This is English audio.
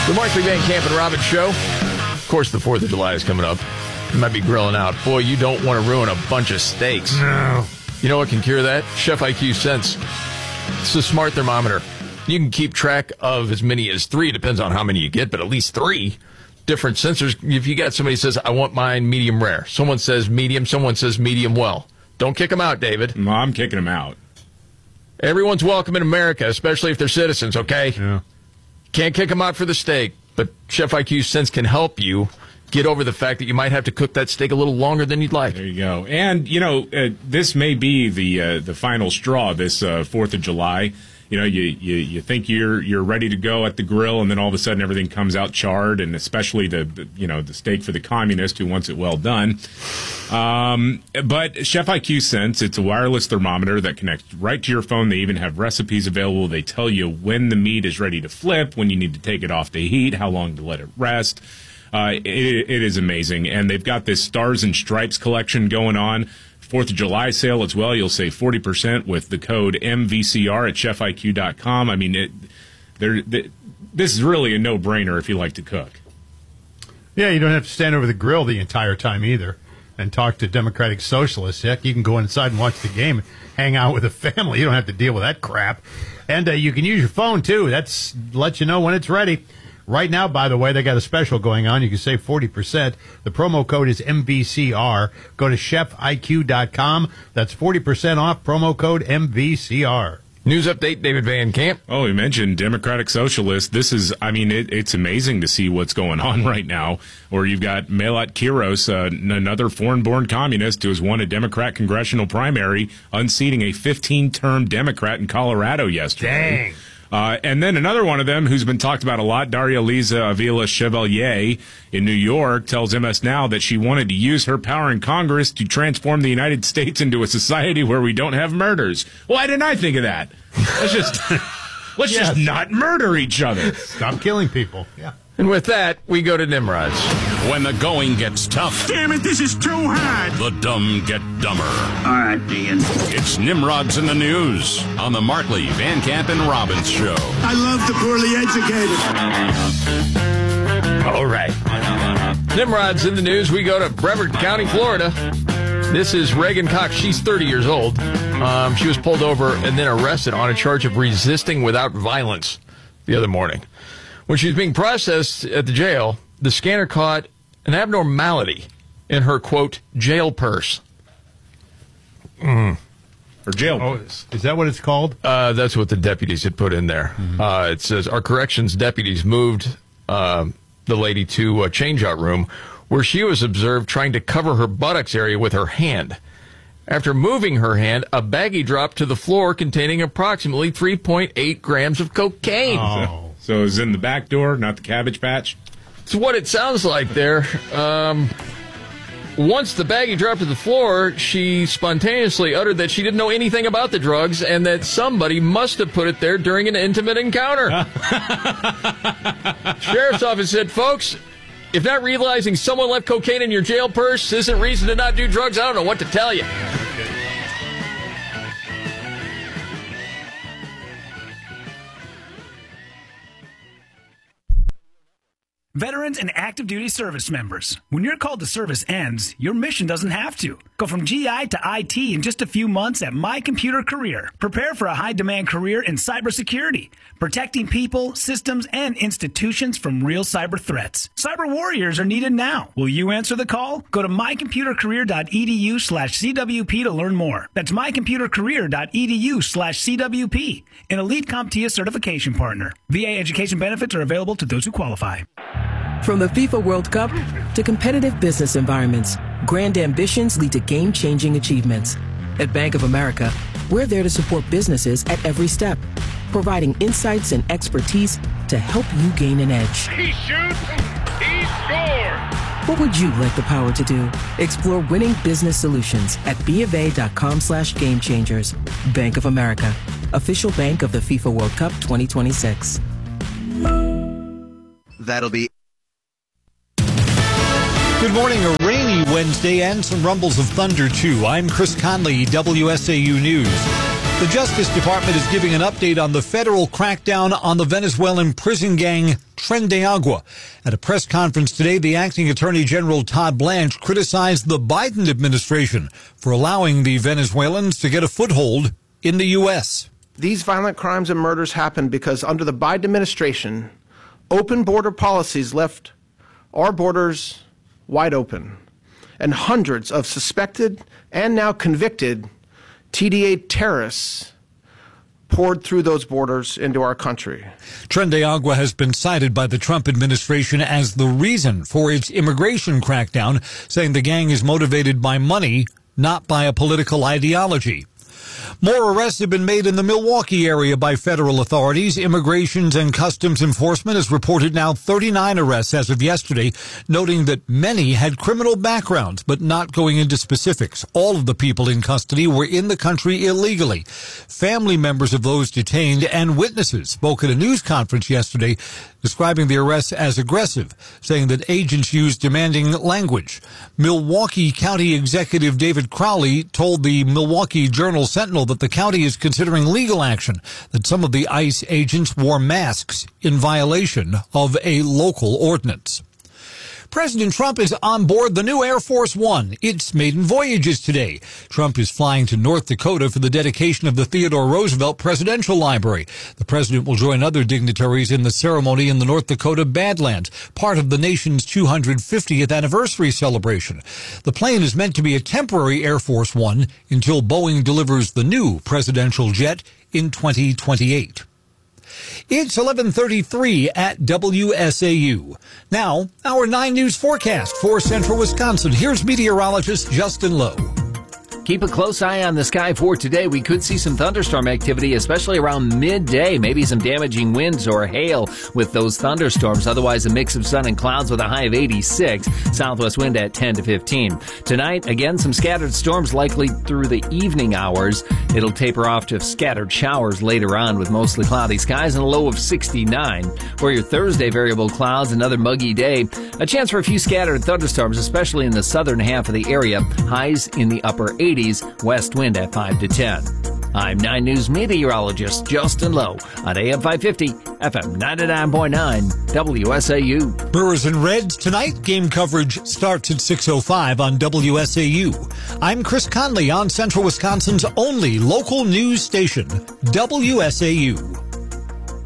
The Markley, Van Camp, and Robbins Show. Of course, the 4th of July is coming up. You might be grilling out. Boy, you don't want to ruin a bunch of steaks. No. You know what can cure that? Chef IQ Sense. It's a smart thermometer. You can keep track of as many as 3. Depends on how many you get, but at least 3 different sensors. If you got somebody who says, I want mine medium rare. Someone says medium. Someone says medium well. Don't kick them out, David. No, I'm kicking them out. Everyone's welcome in America, especially if they're citizens, okay? Yeah. Can't kick them out for the steak, but Chef IQ Sense can help you get over the fact that you might have to cook that steak a little longer than you'd like. There you go. And, this may be the final straw this 4th of July. You think you're ready to go at the grill, and then all of a sudden everything comes out charred, and especially the steak for the communist who wants it well done. But Chef IQ Sense, it's a wireless thermometer that connects right to your phone. They even have recipes available. They tell you when the meat is ready to flip, when you need to take it off the heat, how long to let it rest. It is amazing, and they've got this Stars and Stripes collection going on. 4th of July sale as well. You'll save 40% with the code MVCR at chefiq.com. I mean, this is really a no-brainer if you like to cook. Yeah, you don't have to stand over the grill the entire time either and talk to Democratic Socialists. Heck, you can go inside and watch the game, hang out with the family. You don't have to deal with that crap. And you can use your phone, too. That's let you know when it's ready. Right now, by the way, they got a special going on. You can save 40%. The promo code is MVCR. Go to chefiq.com. That's 40% off. Promo code MVCR. News update, David Van Camp. Oh, we mentioned Democratic Socialists. This is, it's amazing to see what's going on right now, where you've got Melat Kiros, another foreign-born communist who has won a Democrat congressional primary, unseating a 15-term Democrat in Colorado yesterday. Dang. And then another one of them who's been talked about a lot, Daria Liza Avila Chevalier in New York, tells MS Now that she wanted to use her power in Congress to transform the United States into a society where we don't have murders. Why didn't I think of that? Let's just not murder each other. Stop killing people. Yeah. And with that, we go to Nimrod's. When the going gets tough, Damn it, this is too hard. the dumb get dumber. All right, Dean. It's Nimrod's in the News on the Markley, Van Camp, and Robbins Show. I love the poorly educated. All right. Nimrod's in the News. We go to Brevard County, Florida. This is Reagan Cox. She's 30 years old. She was pulled over and then arrested on a charge of resisting without violence the other morning. When she was being processed at the jail, the scanner caught an abnormality in her, quote, jail purse. Or jail Oh, purse. is that what it's called? That's what the deputies had put in there. Mm-hmm. It says, our corrections deputies moved the lady to a change-out room where she was observed trying to cover her buttocks area with her hand. After moving her hand, a baggie dropped to the floor containing approximately 3.8 grams of cocaine. Oh. So it was in the back door, not the Cabbage Patch? It's what it sounds like there. Once the baggie dropped to the floor, she spontaneously uttered that she didn't know anything about the drugs and that somebody must have put it there during an intimate encounter. Sheriff's office said, folks, if not realizing someone left cocaine in your jail purse isn't reason to not do drugs, I don't know what to tell you. Veterans and active duty service members, when your call to service ends, your mission doesn't have to. Go from GI to IT in just a few months at My Computer Career. Prepare for a high-demand career in cybersecurity, protecting people, systems, and institutions from real cyber threats. Cyber warriors are needed now. Will you answer the call? Go to mycomputercareer.edu/CWP to learn more. That's mycomputercareer.edu/CWP, an elite CompTIA certification partner. VA education benefits are available to those who qualify. From the FIFA World Cup to competitive business environments, grand ambitions lead to game-changing achievements. At Bank of America, we're there to support businesses at every step, providing insights and expertise to help you gain an edge. He shoots, he scores. What would you like the power to do? Explore winning business solutions at BofA.com/gamechangers. Bank of America, official bank of the FIFA World Cup 2026. That'll be. Good morning. A rainy Wednesday and some rumbles of thunder, too. I'm Chris Conley, WSAU News. The Justice Department is giving an update on the federal crackdown on the Venezuelan prison gang Tren de Agua. At a press conference today, the acting Attorney General Todd Blanche criticized the Biden administration for allowing the Venezuelans to get a foothold in the U.S. These violent crimes and murders happened because under the Biden administration, open border policies left our borders wide open, and hundreds of suspected and now convicted TDA terrorists poured through those borders into our country. Tren de Agua has been cited by the Trump administration as the reason for its immigration crackdown, saying the gang is motivated by money, not by a political ideology. More arrests have been made in the Milwaukee area by federal authorities. Immigration and Customs Enforcement has reported now 39 arrests as of yesterday, noting that many had criminal backgrounds, but not going into specifics. All of the people in custody were in the country illegally. Family members of those detained and witnesses spoke at a news conference yesterday, describing the arrests as aggressive, saying that agents used demanding language. Milwaukee County Executive David Crowley told the Milwaukee Journal-Sentinel that the county is considering legal action, that some of the ICE agents wore masks in violation of a local ordinance. President Trump is on board the new Air Force One. Its maiden voyage is today. Trump is flying to North Dakota for the dedication of the Theodore Roosevelt Presidential Library. The president will join other dignitaries in the ceremony in the North Dakota Badlands, part of the nation's 250th anniversary celebration. The plane is meant to be a temporary Air Force One until Boeing delivers the new presidential jet in 2028. It's 11:33 at WSAU. Now, our 9 News forecast for central Wisconsin. Here's meteorologist Justin Lowe. Keep a close eye on the sky for today. We could see some thunderstorm activity, especially around midday. Maybe some damaging winds or hail with those thunderstorms. Otherwise, a mix of sun and clouds with a high of 86. Southwest wind at 10 to 15. Tonight, again, some scattered storms likely through the evening hours. It'll taper off to scattered showers later on with mostly cloudy skies and a low of 69. For your Thursday, variable clouds, another muggy day. A chance for a few scattered thunderstorms, especially in the southern half of the area. Highs in the upper 80s. West wind at 5 to 10. I'm 9 News meteorologist Justin Lowe on AM 550, FM 99.9, WSAU. Brewers and Reds tonight. Game coverage starts at 6:05 on WSAU. I'm Chris Conley on Central Wisconsin's only local news station, WSAU.